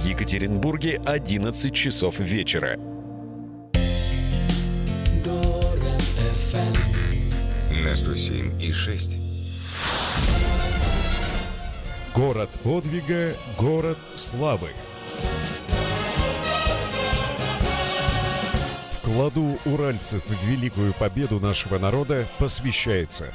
Екатеринбурге 11 часов вечера. Город FM на 107,6. Город подвига, город славы. Вкладу уральцев в великую победу нашего народа посвящается.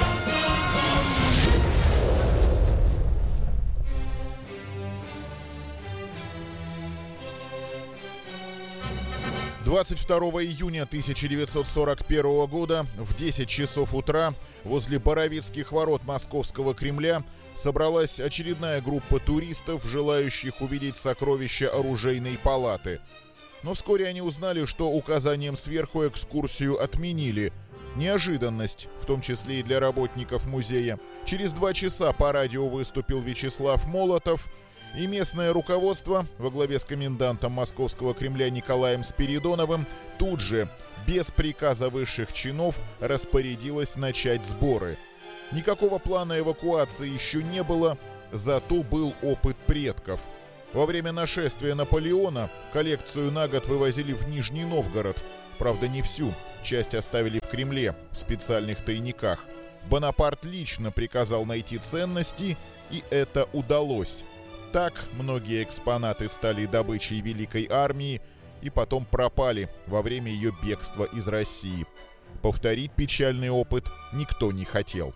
«22 июня 1941 года в 10 часов утра возле Боровицких ворот Московского Кремля собралась очередная группа туристов, желающих увидеть сокровища оружейной палаты. Но вскоре они узнали, что указанием сверху экскурсию отменили. Неожиданность, в том числе и для работников музея. Через 2 часа по радио выступил Вячеслав Молотов, и местное руководство во главе с комендантом Московского Кремля Николаем Спиридоновым тут же, без приказа высших чинов, распорядилось начать сборы. Никакого плана эвакуации еще не было, зато был опыт предков. Во время нашествия Наполеона коллекцию на год вывозили в Нижний Новгород. Правда, не всю, часть оставили в Кремле, в специальных тайниках. Бонапарт лично приказал найти ценности, и это удалось. Так многие экспонаты стали добычей Великой армии и потом пропали во время ее бегства из России. Повторить печальный опыт никто не хотел.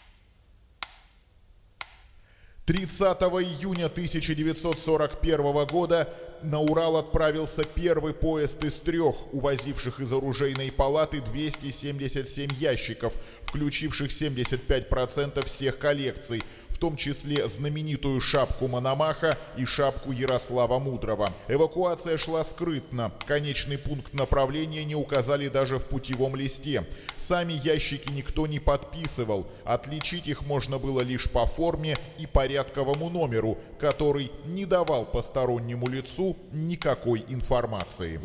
30 июня 1941 года на Урал отправился первый поезд из 3, увозивших из оружейной палаты 277 ящиков, включивших 75% всех коллекций, в том числе знаменитую шапку Мономаха и шапку Ярослава Мудрого. Эвакуация шла скрытно. Конечный пункт направления не указали даже в путевом листе. Сами ящики никто не подписывал. Отличить их можно было лишь по форме и порядковому номеру, который не давал постороннему лицу никакой информации.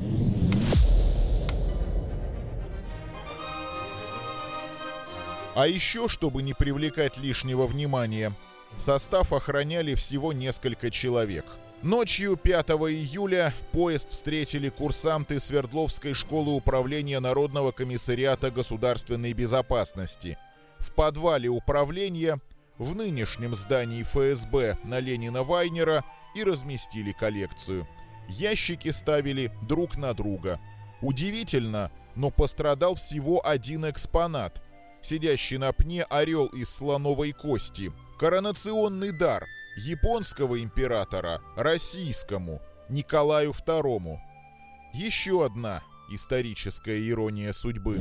А еще, чтобы не привлекать лишнего внимания, состав охраняли всего несколько человек. Ночью 5 июля поезд встретили курсанты Свердловской школы управления Народного комиссариата государственной безопасности. В подвале управления, в нынешнем здании ФСБ на Ленина-Вайнера, и разместили коллекцию. Ящики ставили друг на друга. Удивительно, но пострадал всего один экспонат. Сидящий на пне орел из слоновой кости. Коронационный дар японского императора российскому, Николаю II. Еще одна историческая ирония судьбы.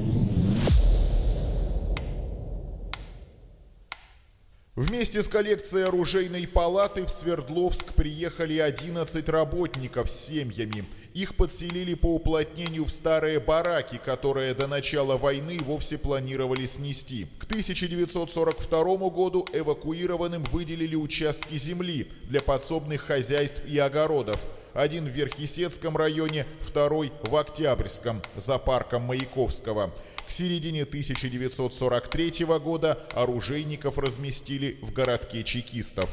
Вместе с коллекцией оружейной палаты в Свердловск приехали 11 работников с семьями. Их подселили по уплотнению в старые бараки, которые до начала войны вовсе планировали снести. К 1942 году эвакуированным выделили участки земли для подсобных хозяйств и огородов. Один в Верхесецком районе, второй в Октябрьском, за парком Маяковского. К середине 1943 года оружейников разместили в городке чекистов.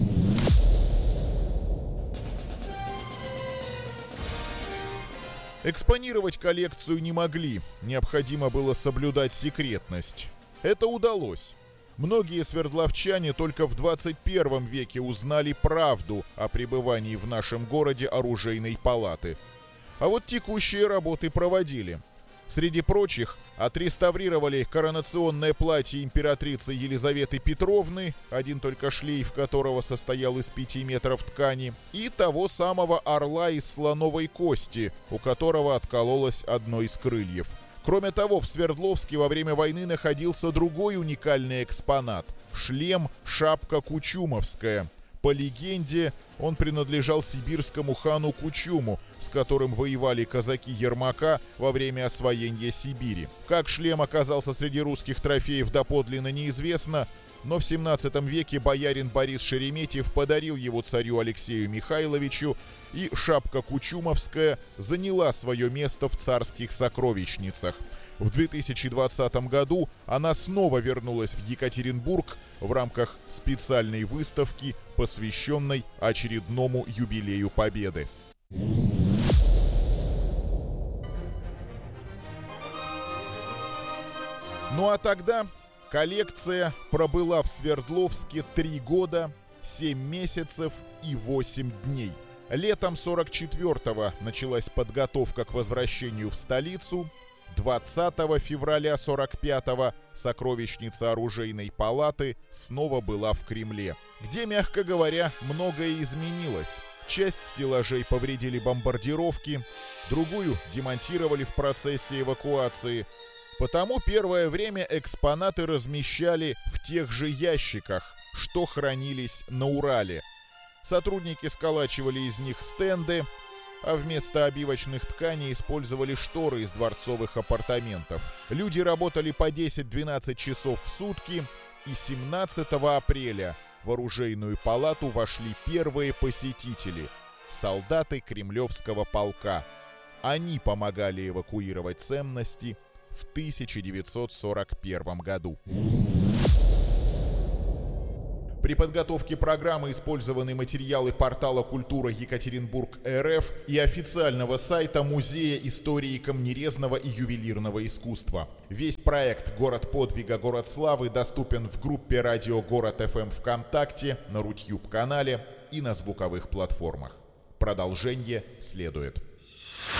Экспонировать коллекцию не могли, необходимо было соблюдать секретность. Это удалось. Многие свердловчане только в 21 веке узнали правду о пребывании в нашем городе оружейной палаты. А вот текущие работы проводили. Среди прочих, отреставрировали коронационное платье императрицы Елизаветы Петровны, один только шлейф которого состоял из 5 метров ткани, и того самого орла из слоновой кости, у которого откололось одно из крыльев. Кроме того, в Свердловске во время войны находился другой уникальный экспонат – шлем-шапка Кучумовская. По легенде, он принадлежал сибирскому хану Кучуму, с которым воевали казаки Ермака во время освоения Сибири. Как шлем оказался среди русских трофеев доподлинно неизвестно, Но в 17 веке боярин Борис Шереметьев подарил его царю Алексею Михайловичу, и шапка кучумовская заняла свое место в царских сокровищницах. В 2020 году она снова вернулась в Екатеринбург в рамках специальной выставки, посвященной очередному юбилею Победы. Ну а тогда коллекция пробыла в Свердловске 3 года, 7 месяцев и 8 дней. Летом 44-го началась подготовка к возвращению в столицу. 20 февраля 45-го сокровищница оружейной палаты снова была в Кремле, где, мягко говоря, многое изменилось. Часть стеллажей повредили бомбардировки, другую демонтировали в процессе эвакуации. Потому первое время экспонаты размещали в тех же ящиках, что хранились на Урале. Сотрудники сколачивали из них стенды, а вместо обивочных тканей использовали шторы из дворцовых апартаментов. Люди работали по 10-12 часов в сутки, и 17 апреля в оружейную палату вошли первые посетители – солдаты Кремлевского полка. Они помогали эвакуировать ценности в 1941 году. При подготовке программы использованы материалы портала «Культура Екатеринбург РФ» и официального сайта Музея истории камнерезного и ювелирного искусства. Весь проект «Город подвига, город славы» доступен в группе «Радио Город ФМ» ВКонтакте, на Рутюб-канале и на звуковых платформах. Продолжение следует.